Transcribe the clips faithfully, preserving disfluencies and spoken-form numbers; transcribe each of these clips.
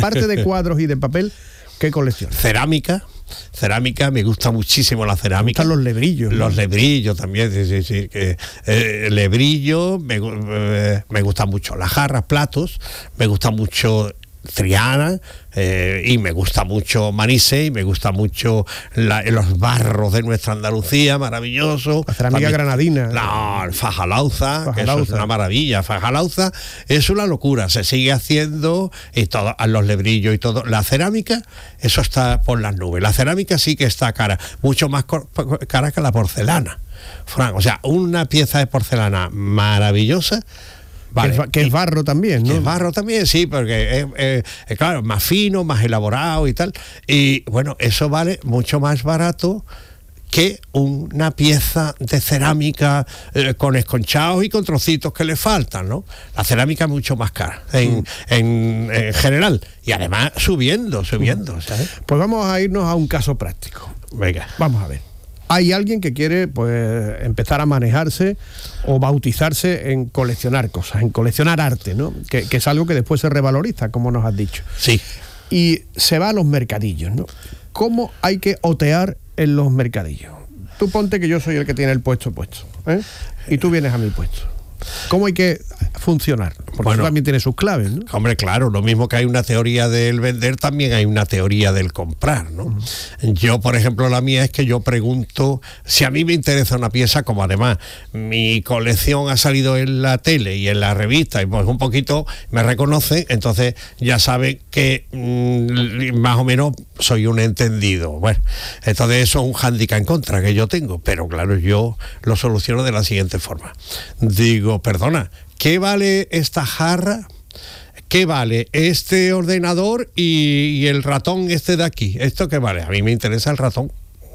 aparte de cuadros y de papel, ¿qué colección? Cerámica. Cerámica, me gusta muchísimo la cerámica. Me gustan los lebrillos. ¿No? Los lebrillos también, sí, sí, sí. Eh, eh, lebrillo, me, eh, me gustan mucho las jarras, platos, me gusta mucho Triana, eh, y me gusta mucho Manise, y me gusta mucho la, los barros de nuestra Andalucía, maravilloso. La cerámica también, granadina. No, el Fajalauza, que eso es una maravilla. Fajalauza es una locura, se sigue haciendo, y todo, los lebrillos y todo. La cerámica, eso está por las nubes. La cerámica sí que está cara, mucho más cara que la porcelana, Fran. O sea, una pieza de porcelana maravillosa. Vale. Que, es, que es barro también, ¿no? Que es barro también, sí, porque es, es, es claro, más fino, más elaborado y tal. Y bueno, eso vale mucho más barato que una pieza de cerámica eh, con esconchados y con trocitos que le faltan, ¿no? La cerámica es mucho más cara en, mm. en, en general. Y además subiendo, subiendo, ¿sabes? Pues vamos a irnos a un caso práctico. Venga. Vamos a ver. Hay alguien que quiere pues empezar a manejarse o bautizarse en coleccionar cosas, en coleccionar arte, ¿no? Que, que es algo que después se revaloriza, como nos has dicho. Sí. Y se va a los mercadillos, ¿no? ¿Cómo hay que otear en los mercadillos? Tú ponte que yo soy el que tiene el puesto puesto, ¿eh? Y tú vienes a mi puesto. ¿Cómo hay que funcionar? Porque bueno, eso también tiene sus claves, ¿no? Hombre, claro, lo mismo que hay una teoría del vender, también hay una teoría del comprar, ¿no? Uh-huh. Yo, por ejemplo, la mía es que yo pregunto, si a mí me interesa una pieza, como además mi colección ha salido en la tele y en la revista, y pues un poquito me reconocen, entonces ya saben que mmm, más o menos soy un entendido. Bueno, entonces eso es un hándicap en contra que yo tengo, pero claro, yo lo soluciono de la siguiente forma. Digo, perdona, ¿qué vale esta jarra? ¿Qué vale este ordenador y, y el ratón este de aquí? ¿Esto qué vale? A mí me interesa el ratón.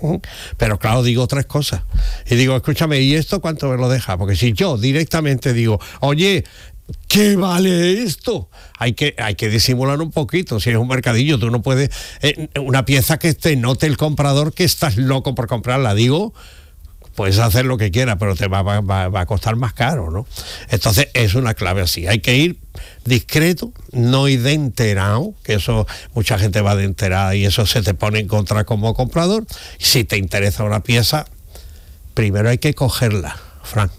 Pero claro, digo tres cosas. Y digo, escúchame, ¿y esto cuánto me lo deja? Porque si yo directamente digo, oye, ¿qué vale esto? Hay que, hay que disimular un poquito. Si es un mercadillo, tú no puedes... Eh, una pieza que te note el comprador que estás loco por comprarla. Digo... puedes hacer lo que quieras, pero te va, va, va a costar más caro, ¿no? Entonces es una clave así, hay que ir discreto, no ir de enterado, que eso mucha gente va de enterada y eso se te pone en contra como comprador. Si te interesa una pieza, primero hay que cogerla, Fran.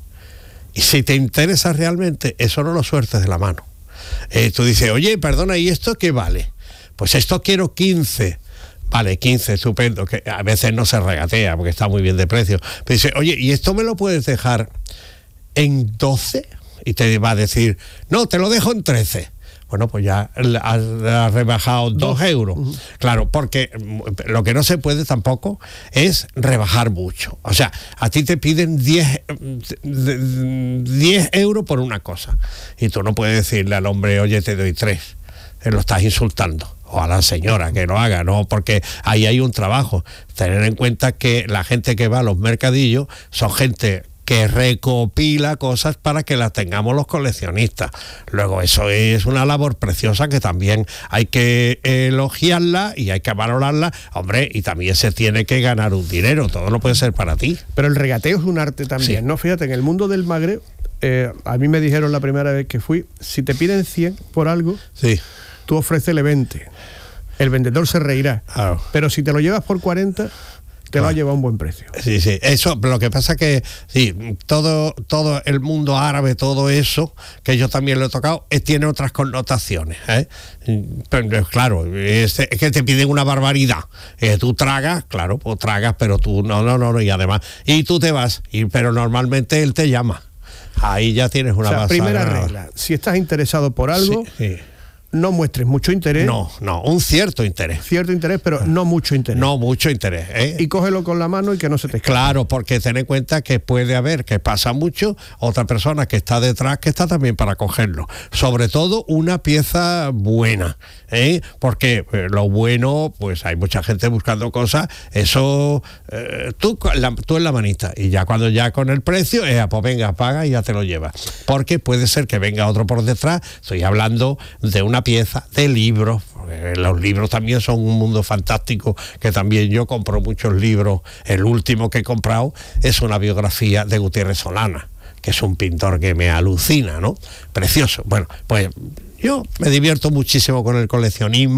Y si te interesa realmente, eso no lo sueltes de la mano. Eh, tú dices, oye, perdona, ¿y esto qué vale? Pues esto quiero quince. Vale, quince, estupendo, que a veces no se regatea porque está muy bien de precio. Pero dice, oye, ¿y esto me lo puedes dejar en doce? Y te va a decir, no, te lo dejo en trece. Bueno, pues ya has rebajado dos euros. Uh-huh. Claro, porque lo que no se puede tampoco es rebajar mucho. O sea, a ti te piden diez euros por una cosa. Y tú no puedes decirle al hombre, oye, te doy tres. Lo estás insultando. O a la señora que lo haga, ¿no? Porque ahí hay un trabajo. Tener en cuenta que la gente que va a los mercadillos son gente que recopila cosas para que las tengamos los coleccionistas. Luego eso es una labor preciosa que también hay que elogiarla y hay que valorarla, hombre, y también se tiene que ganar un dinero, todo no puede ser para ti. Pero el regateo es un arte también, sí. ¿No? Fíjate, en el mundo del magreo, eh, a mí me dijeron la primera vez que fui, si te piden cien por algo, sí, tú ofrécele veinte. El vendedor se reirá. Claro. Pero si te lo llevas por cuarenta, te va a llevar un buen precio. Sí, sí. Eso, lo que pasa que sí, todo, todo el mundo árabe, todo eso, que yo también lo he tocado, eh, tiene otras connotaciones, ¿eh? Pero claro, es, es que te piden una barbaridad. Eh, tú tragas, claro, pues tragas, pero tú no, no, no, no, y además, y tú te vas, y, pero normalmente él te llama. Ahí ya tienes una o sea, base. Primera regla, si estás interesado por algo, sí, sí. No muestres mucho interés. No, no, un cierto interés. Cierto interés, pero no mucho interés. No mucho interés, ¿eh? Y cógelo con la mano y que no se te escape. Claro, porque ten en cuenta que puede haber, que pasa mucho, otra persona que está detrás que está también para cogerlo. Sobre todo una pieza buena, ¿eh? Porque eh, lo bueno, pues hay mucha gente buscando cosas, eso eh, tú, la, tú en la manita, y ya cuando ya con el precio, eh, pues venga, paga y ya te lo llevas. Porque puede ser que venga otro por detrás, estoy hablando de una pieza de libros, porque los libros también son un mundo fantástico, que también yo compro muchos libros. El último que he comprado es una biografía de Gutiérrez Solana, que es un pintor que me alucina, ¿no? Precioso. Bueno, pues yo me divierto muchísimo con el coleccionismo.